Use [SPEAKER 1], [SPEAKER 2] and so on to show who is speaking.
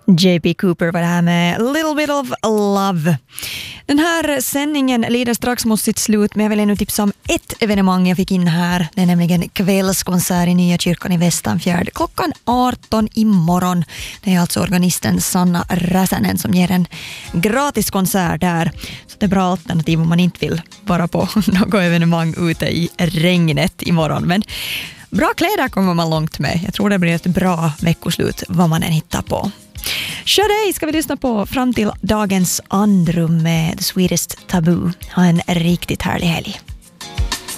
[SPEAKER 1] JP Cooper var det här med A Little Bit of Love. Den här sändningen lider strax mot sitt slut, men jag vill ännu tipsa om ett evenemang jag fick in här. Det är nämligen kvällskonsert i Nya kyrkan i Västanfjärd klockan 18 imorgon. Det är alltså organisten Sanna Räsänen som ger en gratis konsert där. Så det är bra alternativ om man inte vill vara på något evenemang ute i regnet imorgon. Men bra kläder kommer man långt med. Jag tror det blir ett bra veckoslut vad man än hittar på. Kör dig ska vi lyssna på fram till dagens andrum med The Sweetest Taboo. Ha en riktigt härlig helg.